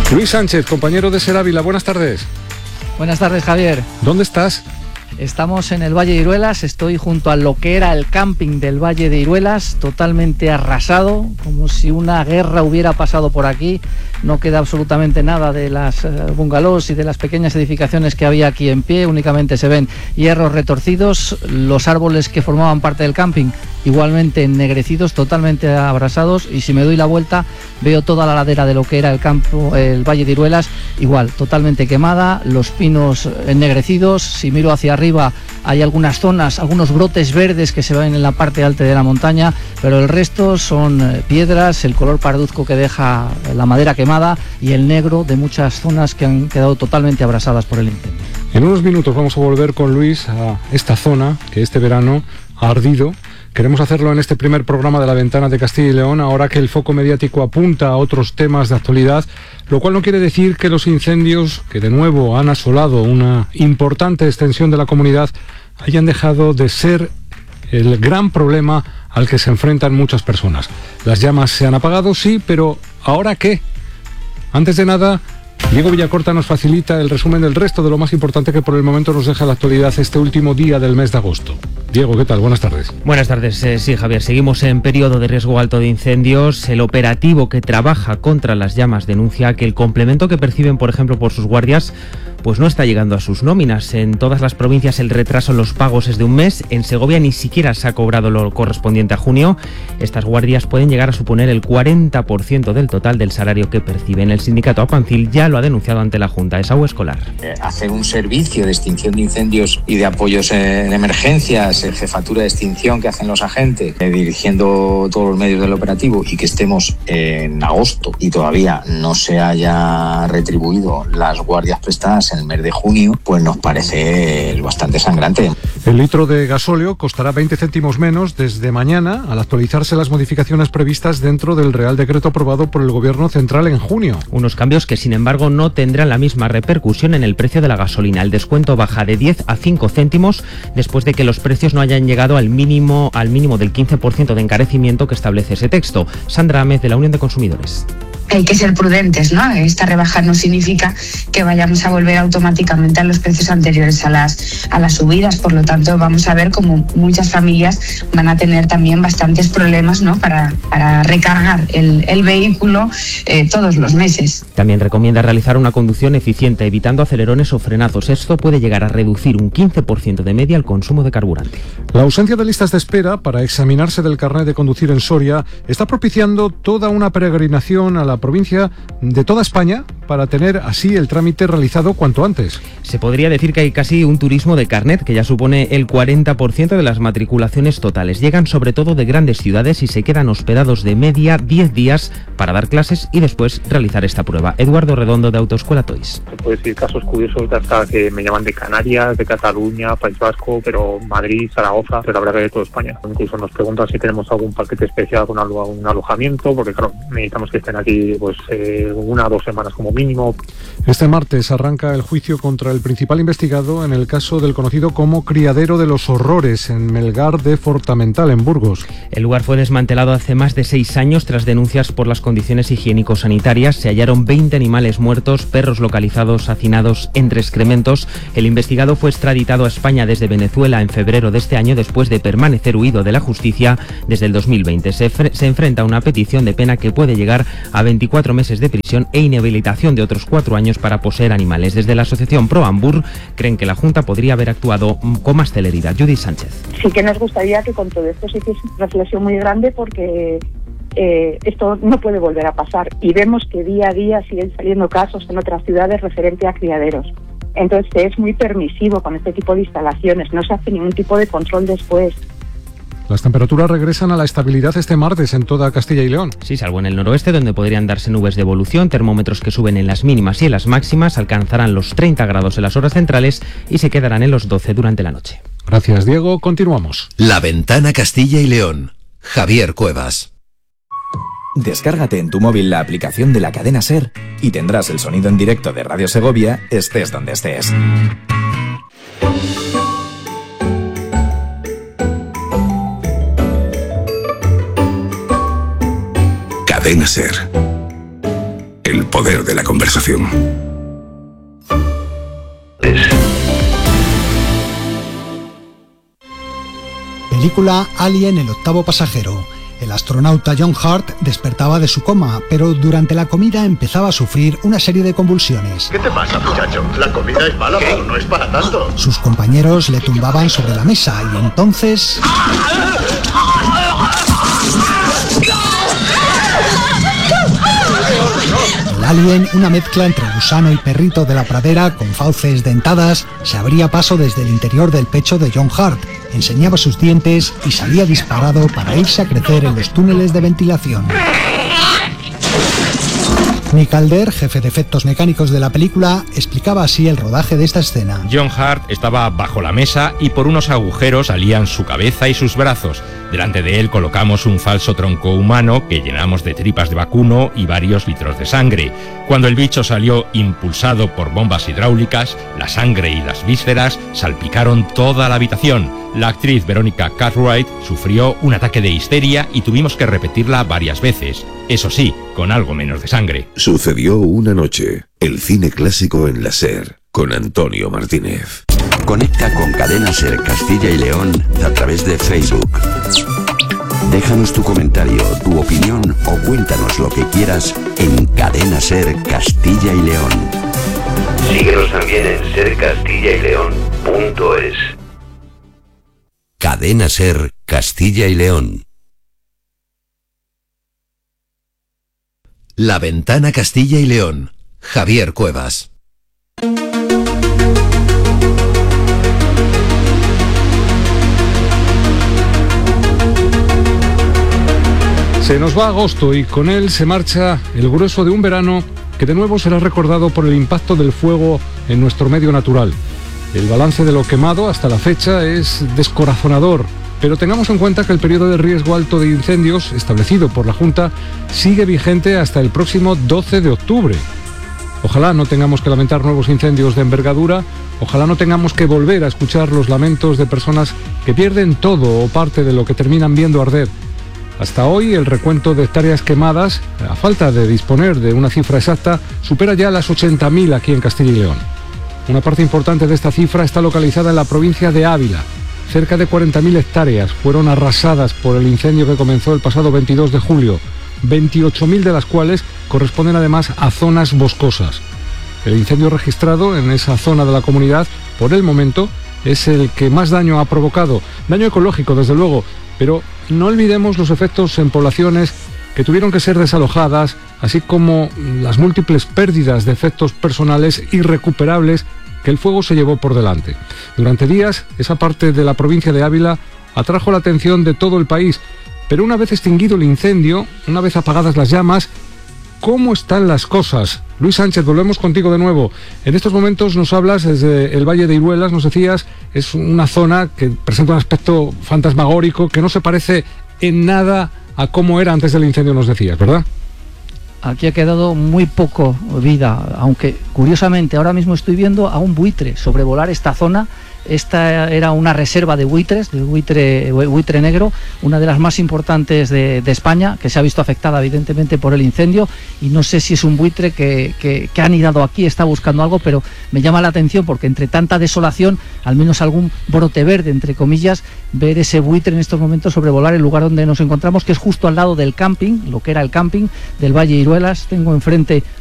Luis Sánchez, compañero de Ser Ávila, buenas tardes. Buenas tardes, Javier. ¿Dónde estás? Estamos en el Valle de Iruelas, estoy junto a lo que era el camping del Valle de Iruelas, totalmente arrasado, como si una guerra hubiera pasado por aquí. No queda absolutamente nada de las bungalows y de las pequeñas edificaciones que había aquí en pie, únicamente se ven hierros retorcidos, los árboles que formaban parte del camping igualmente ennegrecidos, totalmente abrasados, y si me doy la vuelta veo toda la ladera de lo que era el Valle de Iruelas, igual, totalmente quemada, los pinos ennegrecidos. Si miro hacia arriba hay algunas zonas, algunos brotes verdes que se ven en la parte alta de la montaña, pero el resto son piedras, el color parduzco que deja la madera quemada y el negro de muchas zonas que han quedado totalmente abrasadas por el incendio. En unos minutos vamos a volver con Luis a esta zona que este verano ha ardido. Queremos hacerlo en este primer programa de La Ventana de Castilla y León, ahora que el foco mediático apunta a otros temas de actualidad, lo cual no quiere decir que los incendios, que de nuevo han asolado una importante extensión de la comunidad, hayan dejado de ser el gran problema al que se enfrentan muchas personas. Las llamas se han apagado, sí, pero ¿ahora qué? Antes de nada, Diego Villacorta nos facilita el resumen del resto de lo más importante que por el momento nos deja la actualidad este último día del mes de agosto. Diego, ¿qué tal? Buenas tardes. Buenas tardes. Sí, Javier, seguimos en periodo de riesgo alto de incendios. El operativo que trabaja contra las llamas denuncia que el complemento que perciben, por ejemplo, por sus guardias, pues no está llegando a sus nóminas. En todas las provincias el retraso en los pagos es de un mes. En Segovia ni siquiera se ha cobrado lo correspondiente a junio. Estas guardias pueden llegar a suponer el 40% del total del salario que perciben. El sindicato Apancil ya lo ha denunciado ante la Junta. Esaú Escolar. Hacer un servicio de extinción de incendios y de apoyos en emergencias, jefatura de extinción que hacen los agentes, dirigiendo todos los medios del operativo, y que estemos en agosto y todavía no se haya retribuido las guardias prestadas en el mes de junio, pues nos parece bastante sangrante. El litro de gasóleo costará 20 céntimos menos desde mañana al actualizarse las modificaciones previstas dentro del Real Decreto aprobado por el Gobierno Central en junio. Unos cambios que, sin embargo, no tendrán la misma repercusión en el precio de la gasolina. El descuento baja de 10 a 5 céntimos después de que los precios no hayan llegado al mínimo del 15% de encarecimiento que establece ese texto. Sandra Améz, de la Unión de Consumidores. Hay que ser prudentes, ¿no? Esta rebaja no significa que vayamos a volver automáticamente a los precios anteriores a las subidas. Por lo tanto, vamos a ver cómo muchas familias van a tener también bastantes problemas, ¿no? para recargar el vehículo todos los meses. También recomienda realizar una conducción eficiente, evitando acelerones o frenazos. Esto puede llegar a reducir un 15% de media el consumo de carburante. La ausencia de listas de espera para examinarse del carnet de conducir en Soria está propiciando toda una peregrinación a la provincia de toda España para tener así el trámite realizado cuanto antes. Se podría decir que hay casi un turismo de carnet, que ya supone el 40% de las matriculaciones totales. Llegan sobre todo de grandes ciudades y se quedan hospedados de media 10 días para dar clases y después realizar esta prueba. Eduardo Redondo, de Autoescuela Toys. Se puede decir casos curiosos de hasta que me llaman de Canarias, de Cataluña, País Vasco, pero Madrid, Zaragoza, pero la verdad que de toda España. Incluso nos preguntan si tenemos algún paquete especial con un alojamiento, porque claro, necesitamos que estén aquí pues 1 o 2 semanas como mínimo. Este martes arranca el juicio contra el principal investigado en el caso del conocido como Criadero de los Horrores en Melgar de Fortamental, en Burgos. El lugar fue desmantelado hace más de 6 años tras denuncias por las condiciones higiénico-sanitarias. Se hallaron 20 animales muertos, perros localizados hacinados entre excrementos. El investigado fue extraditado a España desde Venezuela en febrero de este año, después de permanecer huido de la justicia desde el 2020. Se enfrenta a una petición de pena que puede llegar a 24 meses de prisión e inhabilitación de otros 4 años para poseer animales. Desde la asociación Proambur creen que la Junta podría haber actuado con más celeridad. Judith Sánchez. Sí que nos gustaría que con todo esto se hiciese una reflexión muy grande, porque esto no puede volver a pasar, y vemos que día a día siguen saliendo casos en otras ciudades referente a criaderos. Entonces es muy permisivo con este tipo de instalaciones, no se hace ningún tipo de control después. Las temperaturas regresan a la estabilidad este martes en toda Castilla y León. Sí, salvo en el noroeste, donde podrían darse nubes de evolución. Termómetros que suben en las mínimas y en las máximas, alcanzarán los 30 grados en las horas centrales y se quedarán en los 12 durante la noche. Gracias, Diego. Continuamos. La Ventana Castilla y León. Javier Cuevas. Descárgate en tu móvil la aplicación de la cadena SER y tendrás el sonido en directo de Radio Segovia, estés donde estés. Cadena SER. El poder de la conversación. Película Alien, el octavo pasajero. El astronauta John Hurt despertaba de su coma, pero durante la comida empezaba a sufrir una serie de convulsiones. ¿Qué te pasa, muchacho? La comida es mala, pero no es para tanto. Sus compañeros le tumbaban sobre la mesa y entonces... El alien, una mezcla entre gusano y perrito de la pradera con fauces dentadas, se abría paso desde el interior del pecho de John Hurt, enseñaba sus dientes y salía disparado para irse a crecer en los túneles de ventilación. Nick Calder, jefe de efectos mecánicos de la película, explicaba así el rodaje de esta escena. John Hurt estaba bajo la mesa y por unos agujeros salían su cabeza y sus brazos. Delante de él colocamos un falso tronco humano que llenamos de tripas de vacuno y varios litros de sangre. Cuando el bicho salió impulsado por bombas hidráulicas, la sangre y las vísceras salpicaron toda la habitación. La actriz Veronica Cartwright sufrió un ataque de histeria y tuvimos que repetirla varias veces. Eso sí, con algo menos de sangre. Sucedió una noche. El cine clásico en la SER, con Antonio Martínez. Conecta con Cadena SER Castilla y León a través de Facebook. Déjanos tu comentario, tu opinión o cuéntanos lo que quieras en Cadena SER Castilla y León. Síguenos también en sercastillaYleón.es. Cadena SER Castilla y León. La Ventana Castilla y León. Javier Cuevas. Se nos va agosto y con él se marcha el grueso de un verano que de nuevo será recordado por el impacto del fuego en nuestro medio natural. El balance de lo quemado hasta la fecha es descorazonador, pero tengamos en cuenta que el periodo de riesgo alto de incendios establecido por la Junta sigue vigente hasta el próximo 12 de octubre. Ojalá no tengamos que lamentar nuevos incendios de envergadura, ojalá no tengamos que volver a escuchar los lamentos de personas que pierden todo o parte de lo que terminan viendo arder. Hasta hoy el recuento de hectáreas quemadas, a falta de disponer de una cifra exacta, supera ya las 80.000 aquí en Castilla y León. Una parte importante de esta cifra está localizada en la provincia de Ávila. Cerca de 40.000 hectáreas fueron arrasadas por el incendio que comenzó el pasado 22 de julio, 28.000 de las cuales corresponden además a zonas boscosas. El incendio registrado en esa zona de la comunidad, por el momento, es el que más daño ha provocado. Daño ecológico, desde luego, pero no olvidemos los efectos en poblaciones que tuvieron que ser desalojadas, así como las múltiples pérdidas de efectos personales irrecuperables que el fuego se llevó por delante. Durante días, esa parte de la provincia de Ávila atrajo la atención de todo el país, pero una vez extinguido el incendio, una vez apagadas las llamas, ¿cómo están las cosas? Luis Sánchez, volvemos contigo de nuevo. En estos momentos nos hablas desde el Valle de Iruelas, nos decías, es una zona que presenta un aspecto fantasmagórico que no se parece en nada a cómo era antes del incendio, nos decías, ¿verdad? Aquí ha quedado muy poco vida, aunque curiosamente ahora mismo estoy viendo a un buitre sobrevolar esta zona. Esta era una reserva de buitres, de buitre negro, una de las más importantes de España, que se ha visto afectada evidentemente por el incendio, y no sé si es un buitre que ha anidado aquí, está buscando algo, pero me llama la atención porque entre tanta desolación, al menos algún brote verde, entre comillas, ver ese buitre en estos momentos sobrevolar el lugar donde nos encontramos, que es justo al lado del camping, lo que era el camping del Valle de Iruelas. Tengo enfrente